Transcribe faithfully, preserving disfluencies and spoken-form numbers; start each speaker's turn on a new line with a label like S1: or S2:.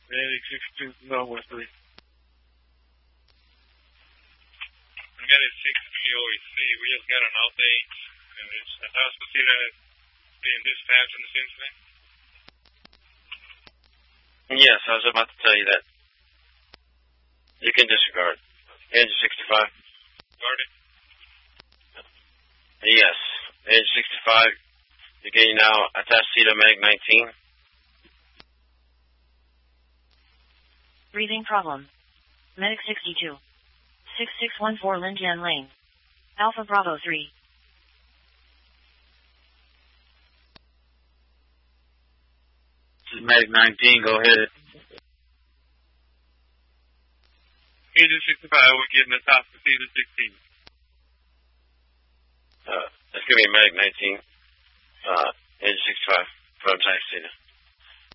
S1: Medic sixty-two, Northwest three.
S2: Medic sixty-three O E C, we just got an update, and it's Atascocita being dispatched in this incident.
S3: Yes, I was about to tell you that. You can disregard. Engine sixty-five.
S2: Disregard it?
S3: Yes. Engine sixty-five. You're getting now Atascocita Meg nineteen.
S4: Breathing problem. Medic sixty-two. six six one four Linjian Lane. Alpha Bravo three.
S3: This is Medic nineteen, go ahead.
S1: Engine sixty-five, we're getting Atascocita sixteen.
S3: Uh, that's going to be Medic nineteen. Uh, Engine sixty-five from Atascocita.